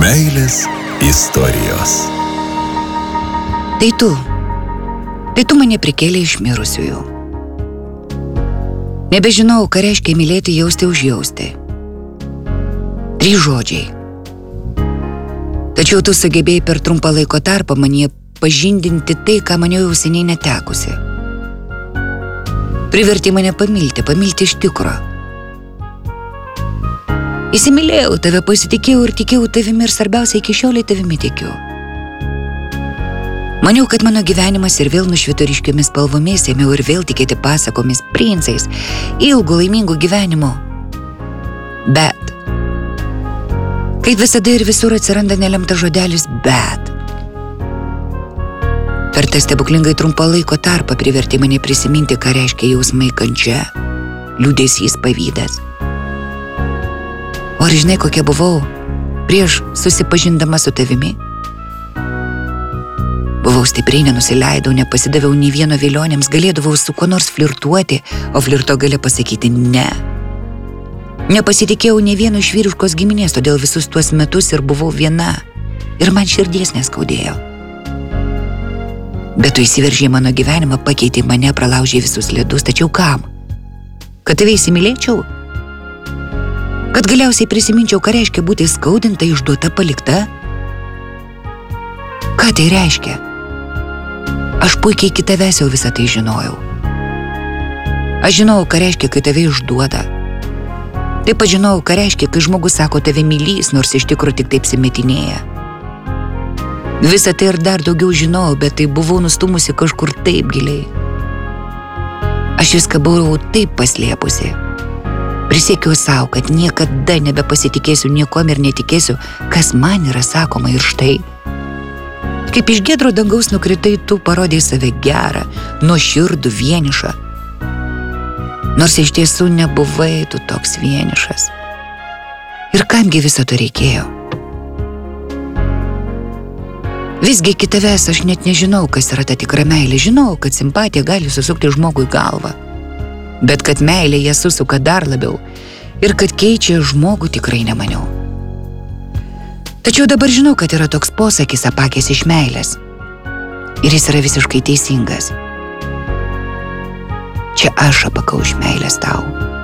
Meilės istorijos. Tai tu mane prikėlė iš mirusiųjų. Nebežinau, ką reiškia mylėti, jausti, užjausti. 3 žodžiai. Tačiau tu sugebėjai per trumpą laiko tarpą manyje pažindinti tai, ką maniau jau seniai netekusi. Privertė mane pamilti iš tikro. Įsimylėjau tave, pasitikėjau ir tikėjau tavimi ir svarbiausia, iki šiolei tavimi tikiu. Maniau, kad mano gyvenimas ir vėl nušvito ryškiomis spalvomis, ėmiau ir vėl tikėti pasakomis, princais, ilgu laimingų gyvenimo. Bet, kaip visada ir visur atsiranda nelemtas žodelis bet. Per tą stebuklingai trumpą laiko tarpą privertė mane prisiminti, ką reiškia jausmai kančia, liūdesys, pavydas. O ar žinai, kokia buvau prieš susipažindama su tavimi? Buvau stipriai, nenusileidau, nepasidaviau nei vieno vilionėms, galėdavau su kuo nors flirtuoti, o flirto gale pasakyti ne. Nepasitikėjau nei vieno iš vyriškos giminės, todėl visus tuos metus ir buvau viena, ir man širdies neskaudėjo. Bet tu įsiveržei mano gyvenimą, pakeitei mane, pralaužei visus ledus, tačiau kam? Kad tave įsimylėčiau? Kad galiausiai prisiminčiau, ką reiškia būti skaudinta, išduota, palikta? Ką tai reiškia? Aš puikiai iki tavęs jau visą tai žinojau. Aš žinojau, ką reiškia, kai tave išduoda. Taip pat žinojau, ką reiškia, kai žmogus sako tave mylys, nors iš tikrųjų tik taip simetinėja. Visą tai ir dar daugiau žinojau, bet tai buvau nustumusi kažkur taip giliai. Aš viską buvau taip paslėpusi. Prisiekiau savo, kad niekada nebepasitikėsiu niekom ir netikėsiu, kas man yra sakoma, ir štai. Kaip iš giedro dangaus nukritai, tu parodei save gerą, nuoširdų, vienišą. Nors iš tiesų nebuvai tu toks vienišas. Ir kamgi viso to reikėjo? Visgi iki tavęs aš net nežinau, kas yra ta tikra meilė. Žinau, kad simpatija gali susukti žmogui galvą. Bet kad meilė ją susuka dar labiau ir kad keičia žmogų, tikrai nemaniau. Tačiau dabar žinau, kad yra toks posakis apakęs iš meilės. Ir jis yra visiškai teisingas. Čia aš apakau iš meilės tau.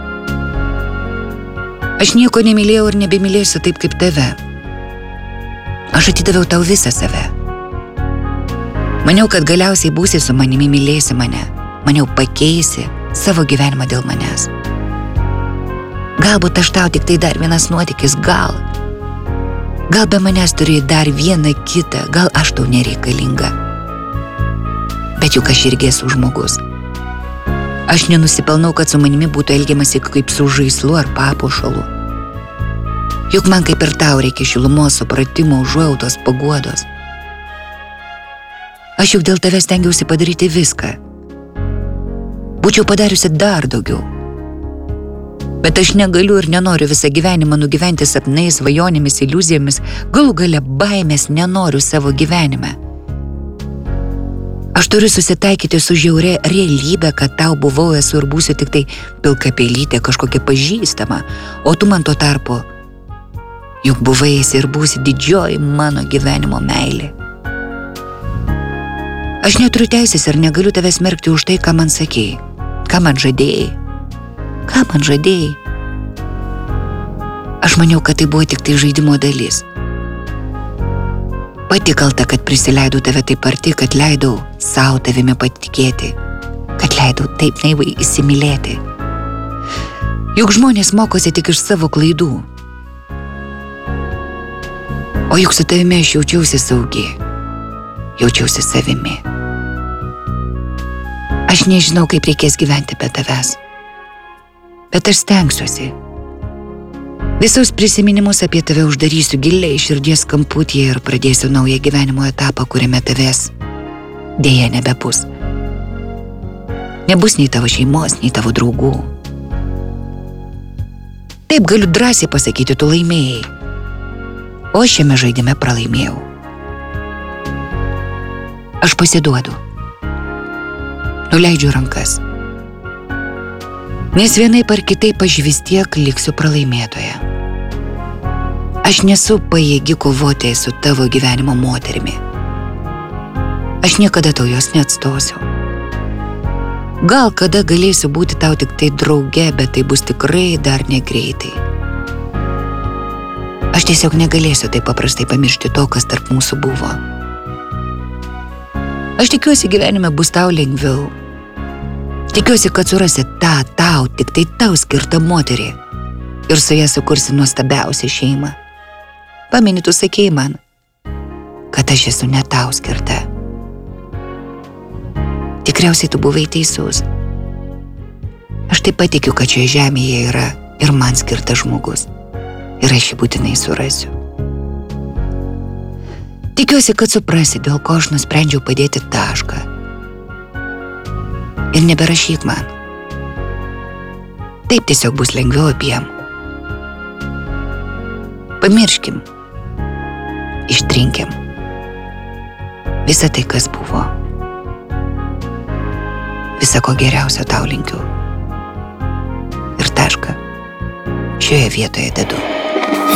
Aš nieko nemylėjau ir nebemylėsiu taip kaip tave. Aš atidaviau tau visą save. Maniau, kad galiausiai būsi su manimi, mylėsi mane. Maniau, pakeisi savo gyvenimą dėl manęs. Galbūt aš tau tik tai dar vienas nuotykis, gal be manęs turi dar vieną kitą, gal aš tau nereikalinga. Bet juk aš irgi esu žmogus. Aš nenusipelnau, kad su manimi būtų elgiamasi kaip su žaislu ar papuošalu. Juk man kaip ir tau reikia šilumos, supratimo, užuojautos, paguodos. Aš juk dėl tavęs stengiausi padaryti viską. Būčiau padariusi dar daugiau. Bet aš negaliu ir nenoriu visą gyvenimą nugyventi sapnais, svajonėmis, iliuzijomis, galų gale baimės nenoriu savo gyvenime. Aš turiu susitaikyti su žiauria realybė, kad tau buvau, esu ir būsiu tik tai pilka pelytė, kažkokia pažįstama, o tu man tuo tarpu juk buvai, esi ir būsi didžioji mano gyvenimo meilė. Aš neturiu teisės ir negaliu tave smerkti už tai, ką man sakėjai. Ką man žadėjai? Ką man žadėjai? Aš maniau, kad tai buvo tik tai žaidimo dalis. Pati kalta, kad prisileidau tave taip arti, kad leidau savo tavimi patikėti, kad leidau taip naivai įsimylėti. Juk žmonės mokosi tik iš savo klaidų. O juk su tavimi aš jaučiausi saugi, jaučiausi savimi. Aš nežinau, kaip reikės gyventi be tavęs. Bet aš stengsiuosi. Visus prisiminimus apie tave uždarysiu giliai širdies kamputyje ir pradėsiu naują gyvenimo etapą, kuriame tavęs dėja nebebus. Nebus nei tavo šeimos, nei tavo draugų. Taip galiu drąsiai pasakyti, tu laimėjai. O šiame žaidime pralaimėjau. Aš pasiduodu. Nuleidžiu rankas. Nes vienaip ar kitaip aš vis tiek liksiu pralaimėtoja. Aš nesu pajėgi kovoti su tavo gyvenimo moterimi. Aš niekada tau jos neatstosiu. Gal kada galėsiu būti tau tik tai drauge, bet tai bus tikrai dar negreitai. Aš tiesiog negalėsiu taip paprastai pamiršti to, kas tarp mūsų buvo. Aš tikiuosi, gyvenime bus tau lengviau. Tikiuosi, kad surasi tą tau, tik tai tau skirtą moterį ir su ja sukursi nuostabiausią šeimą. Pameni, tu sakei man, kad aš esu ne tau skirta. Tikriausiai tu buvai teisus. Aš taip patikiu, kad šioje žemėje yra ir man skirtas žmogus. Ir aš jį būtinai surasiu. Tikiuosi, kad suprasi, dėl ko aš nusprendžiau padėti tašką. Ir neberašyk man. Taip tiesiog bus lengviau abiem. Pamirškim. Ištrinkim. Visa tai, kas buvo. Visa ko geriausio tau linkiu. Ir tašką šioje vietoje dedu.